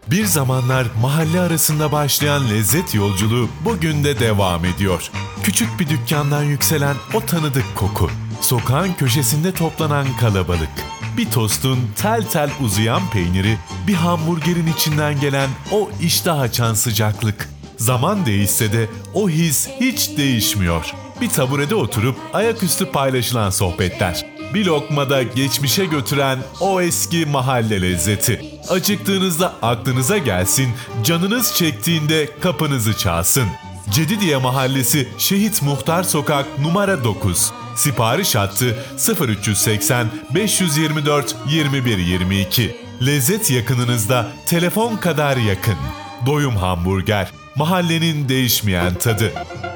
Bir zamanlar mahalle arasında başlayan lezzet yolculuğu bugün de devam ediyor. Küçük bir dükkandan yükselen o tanıdık koku, sokağın köşesinde toplanan kalabalık, bir tostun tel tel uzayan peyniri, bir hamburgerin içinden gelen o iştah açan sıcaklık. Zaman değişse de o his hiç değişmiyor. Bir taburede oturup ayaküstü paylaşılan sohbetler. Bir lokmada geçmişe götüren o eski mahalle lezzeti. Acıktığınızda aklınıza gelsin, canınız çektiğinde kapınızı çalsın. Cedidiye Mahallesi Şehit Muhtar Sokak numara 9. Sipariş hattı 0380 524 2122. Lezzet yakınınızda, telefon kadar yakın. Doyum Hamburger, mahallenin değişmeyen tadı.